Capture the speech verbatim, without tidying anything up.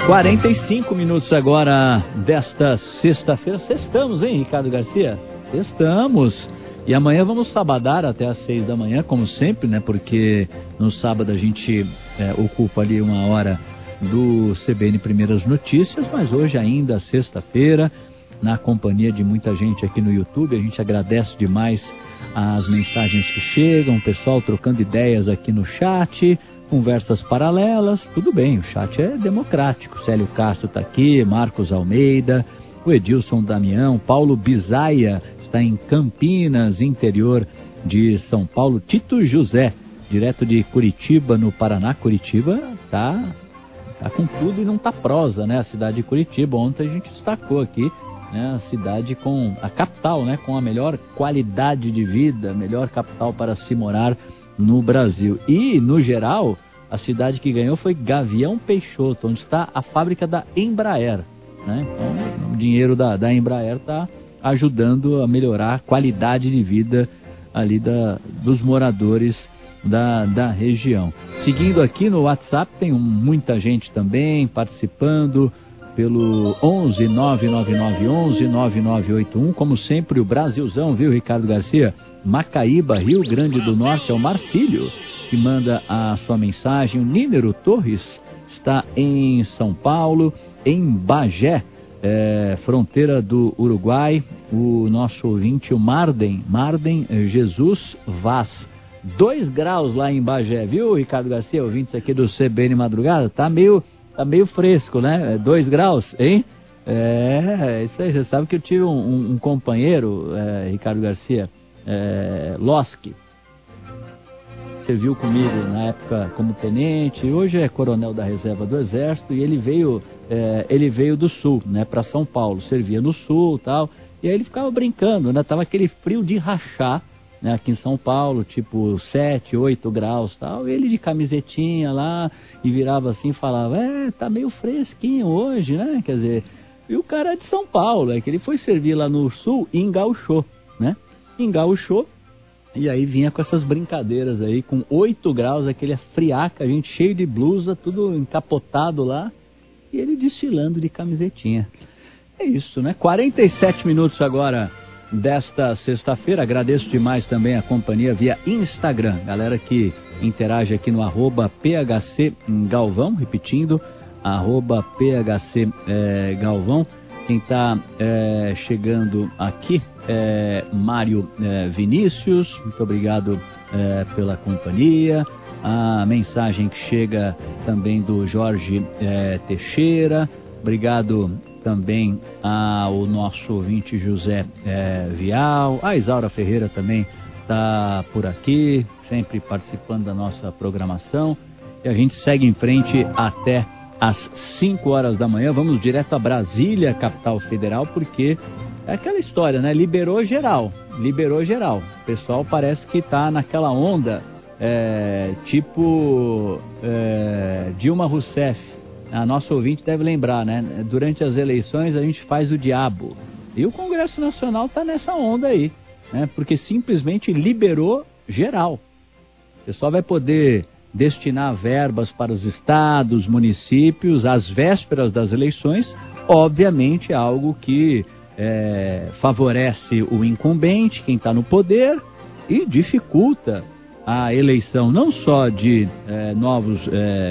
quarenta e cinco minutos agora desta sexta-feira. Sextamos, hein, Ricardo Garcia? Sextamos. E amanhã vamos sabadar até às seis da manhã, como sempre, né? Porque no sábado a gente é, ocupa ali uma hora do C B N Primeiras Notícias, mas hoje ainda, sexta-feira, na companhia de muita gente aqui no YouTube. A gente agradece demais as mensagens que chegam, o pessoal trocando ideias aqui no chat, conversas paralelas. Tudo bem, o chat é democrático. Célio Castro está aqui, Marcos Almeida, o Edilson Damião, Paulo Bisaia está em Campinas, interior de São Paulo. Tito José, direto de Curitiba, no Paraná. Curitiba tá, tá com tudo e não tá prosa, né? A cidade de Curitiba, ontem a gente destacou aqui, né? A cidade com a capital, né? Com a melhor qualidade de vida, melhor capital para se morar no Brasil. E, no geral, a cidade que ganhou foi Gavião Peixoto, onde está a fábrica da Embraer, né? Então, o dinheiro da, da Embraer está ajudando a melhorar a qualidade de vida ali da, dos moradores da, da região. Seguindo aqui no WhatsApp, tem muita gente também participando pelo onze nove nove nove onze nove nove oito um. Como sempre, o Brasilzão, viu, Ricardo Garcia? Macaíba, Rio Grande do Norte, é o Marcílio que manda a sua mensagem. O Nínero Torres está em São Paulo, em Bagé, é, fronteira do Uruguai. O nosso ouvinte, o Marden, Marden Jesus Vaz. Dois graus lá em Bagé, viu, Ricardo Garcia? Ouvintes aqui do C B N Madrugada, tá meio, tá meio fresco, né? Dois graus, hein? É, isso aí, você sabe que eu tive um, um, um companheiro, é, Ricardo Garcia, é, Loski, serviu comigo na época como tenente, hoje é coronel da reserva do Exército, e ele veio, é, ele veio do Sul, né, para São Paulo, servia no Sul e tal, e aí ele ficava brincando, né, tava aquele frio de rachar, né, aqui em São Paulo, tipo sete, oito graus e tal, e ele de camisetinha lá, e virava assim e falava, é, tá meio fresquinho hoje, né, quer dizer, e o cara é de São Paulo, é que ele foi servir lá no Sul e engauchou, né, engauchou, e aí vinha com essas brincadeiras aí, com oito graus, aquele friaca, a gente cheio de blusa, tudo encapotado lá, e ele desfilando de camisetinha. É isso, né? quarenta e sete minutos agora desta sexta-feira. Agradeço demais também a companhia via Instagram, galera que interage aqui no arroba P H C Galvão, repetindo, arroba P H C é, Galvão. Quem está é, chegando aqui é Mário é, Vinícius, muito obrigado é, pela companhia. A mensagem que chega também do Jorge é, Teixeira, obrigado também ao nosso ouvinte José é, Vial. A Isaura Ferreira também está por aqui, sempre participando da nossa programação. E a gente segue em frente até às cinco horas da manhã. Vamos direto a Brasília, capital federal, porque é aquela história, né? Liberou geral, liberou geral. O pessoal parece que está naquela onda, é, tipo é, Dilma Rousseff. A nossa ouvinte deve lembrar, né? Durante as eleições a gente faz o diabo. E o Congresso Nacional está nessa onda aí, né? Porque simplesmente liberou geral. O pessoal vai poder destinar verbas para os estados, municípios, às vésperas das eleições. Obviamente é algo que é, favorece o incumbente, quem está no poder, e dificulta a eleição não só de é, novos é,